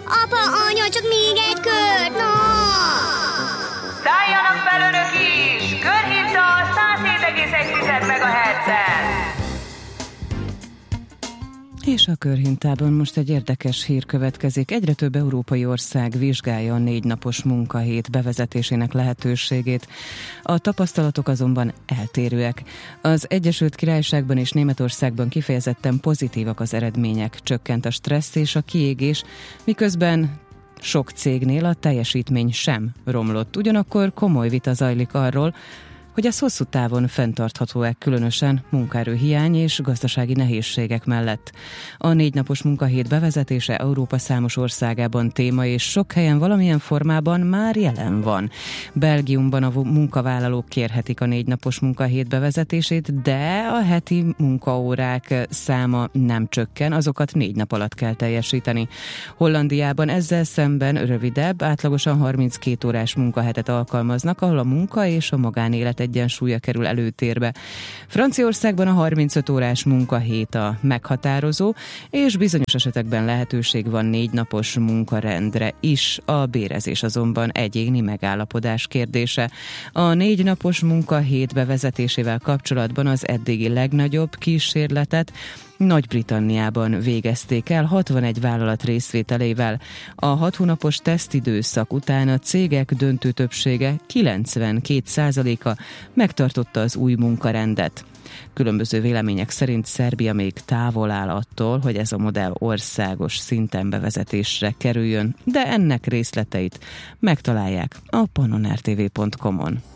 Apa, anya, csak még egy kört, no! Szálljanak fel önök is! Körhinta 107,1 MHz-en! És a körhintában most egy érdekes hír következik. Egyre több európai ország vizsgálja a 4 napos munkahét bevezetésének lehetőségét. A tapasztalatok azonban eltérőek. Az Egyesült Királyságban és Németországban kifejezetten pozitívak az eredmények. Csökkent a stressz és a kiégés, miközben sok cégnél a teljesítmény sem romlott. Ugyanakkor komoly vita zajlik arról, hogy ez hosszú távon fenntartható-e, különösen munkaerőhiány és gazdasági nehézségek mellett. A 4 napos munkahét bevezetése Európa számos országában téma, és sok helyen valamilyen formában már jelen van. Belgiumban a munkavállalók kérhetik a 4 napos munkahét bevezetését, de a heti munkaórák száma nem csökken, azokat 4 nap alatt kell teljesíteni. Hollandiában ezzel szemben rövidebb, átlagosan 32 órás munkahetet alkalmaznak, ahol a munka és a magánélet egyensúlya kerül előtérbe. Franciaországban a 35 órás munkahét a meghatározó, és bizonyos esetekben lehetőség van 4 napos munkarendre is. A bérezés azonban egyéni megállapodás kérdése. A 4 napos munkahét bevezetésével kapcsolatban az eddigi legnagyobb kísérletet Nagy-Britanniában végezték el 61 vállalat részvételével. A 6 hónapos tesztidőszak után a cégek döntő többsége, 92%-a megtartotta az új munkarendet. Különböző vélemények szerint Szerbia még távol áll attól, hogy ez a modell országos szinten bevezetésre kerüljön, de ennek részleteit megtalálják a pannonrtv.com-on.